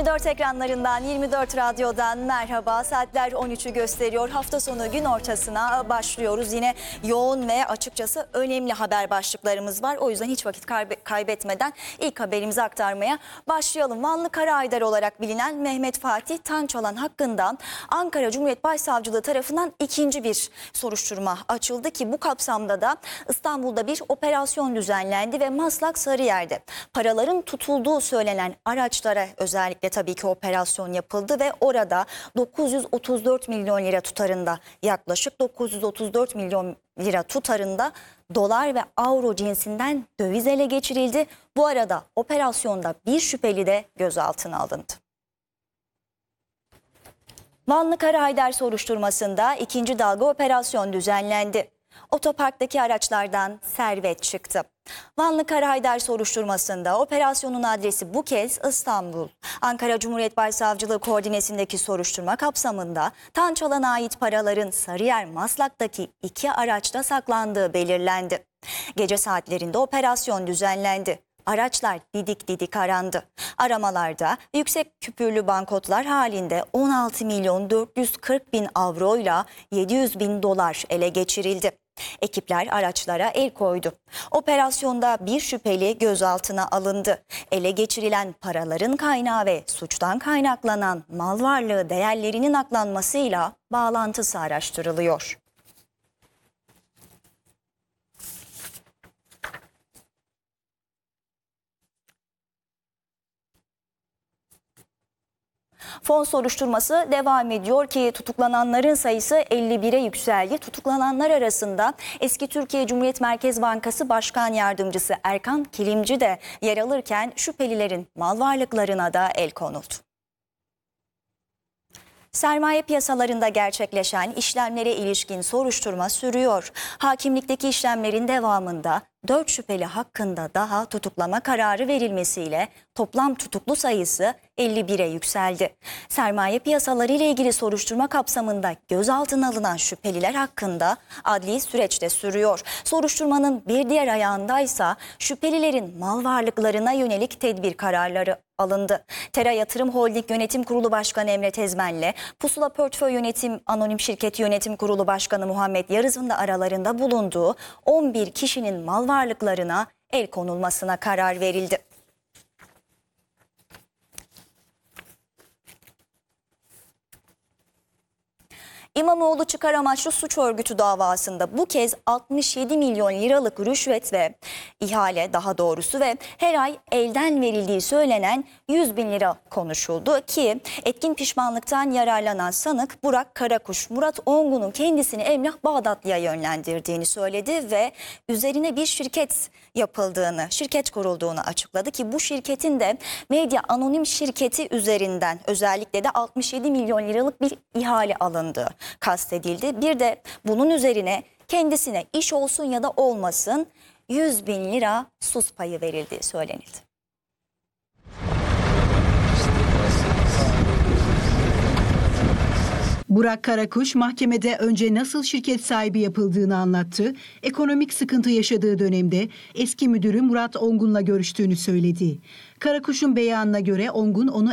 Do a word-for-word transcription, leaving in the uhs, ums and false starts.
yirmi dört ekranlarından, yirmi dört radyodan merhaba. Saatler on üçü gösteriyor. Hafta sonu gün ortasına başlıyoruz. Yine yoğun ve açıkçası önemli haber başlıklarımız var. O yüzden hiç vakit kaybetmeden ilk haberimizi aktarmaya başlayalım. Vanlı Karahaydar olarak bilinen Mehmet Fatih Tançalan hakkında Ankara Cumhuriyet Başsavcılığı tarafından ikinci bir soruşturma açıldı ki bu kapsamda da İstanbul'da bir operasyon düzenlendi ve Maslak Sarıyer'de paraların tutulduğu söylenen araçlara özellikle tabii ki operasyon yapıldı ve orada dokuz yüz otuz dört milyon lira tutarında, yaklaşık dokuz yüz otuz dört milyon lira tutarında dolar ve avro cinsinden döviz ele geçirildi. Bu arada operasyonda bir şüpheli de gözaltına alındı. Vanlı Karahaydar soruşturmasında ikinci dalga operasyon düzenlendi. Otoparktaki araçlardan servet çıktı. Vanlı Karahaydar soruşturmasında operasyonun adresi bu kez İstanbul. Ankara Cumhuriyet Başsavcılığı koordinesindeki soruşturma kapsamında Tançalan'a ait paraların Sarıyer Maslak'taki iki araçta saklandığı belirlendi. Gece saatlerinde operasyon düzenlendi. Araçlar didik didik arandı. Aramalarda yüksek küpürlü banknotlar halinde on altı milyon dört yüz kırk bin avroyla yedi yüz bin dolar ele geçirildi. Ekipler araçlara el koydu. Operasyonda bir şüpheli gözaltına alındı. Ele geçirilen paraların kaynağı ve suçtan kaynaklanan mal varlığı değerlerinin aklanmasıyla bağlantısı araştırılıyor. Fon soruşturması devam ediyor ki tutuklananların sayısı elli bire yükseldi. Tutuklananlar arasında eski Türkiye Cumhuriyet Merkez Bankası Başkan Yardımcısı Erkan Kilimci de yer alırken şüphelilerin mal varlıklarına da el konuldu. Sermaye piyasalarında gerçekleşen işlemlere ilişkin soruşturma sürüyor. Hakimlikteki işlemlerin devamında dört şüpheli hakkında daha tutuklama kararı verilmesiyle toplam tutuklu sayısı elli bire yükseldi. Sermaye piyasaları ile ilgili soruşturma kapsamında gözaltına alınan şüpheliler hakkında adli süreçte sürüyor. Soruşturmanın bir diğer ayağındaysa şüphelilerin mal varlıklarına yönelik tedbir kararları alındı. Tera Yatırım Holding Yönetim Kurulu Başkanı Emre Tezmen'le Pusula Portföy Yönetim Anonim Şirketi Yönetim Kurulu Başkanı Muhammed Yarız'ın da aralarında bulunduğu on bir kişinin mal varlıklarına el konulmasına karar verildi. İmamoğlu çıkar amaçlı suç örgütü davasında bu kez altmış yedi milyon liralık rüşvet ve ihale, daha doğrusu ve her ay elden verildiği söylenen yüz bin lira konuşuldu ki etkin pişmanlıktan yararlanan sanık Burak Karakuş, Murat Ongun'un kendisini Emrah Bağdatlı'ya yönlendirdiğini söyledi ve üzerine bir şirket yapıldığını, şirket kurulduğunu açıkladı ki bu şirketin de medya anonim şirketi üzerinden özellikle de altmış yedi milyon liralık bir ihale alındı kastedildi. Bir de bunun üzerine kendisine iş olsun ya da olmasın yüz bin lira sus payı verildiği söylenildi. Burak Karakuş mahkemede önce nasıl şirket sahibi yapıldığını anlattı. Ekonomik sıkıntı yaşadığı dönemde eski müdürü Murat Ongun'la görüştüğünü söyledi. Karakuş'un beyanına göre Ongun onu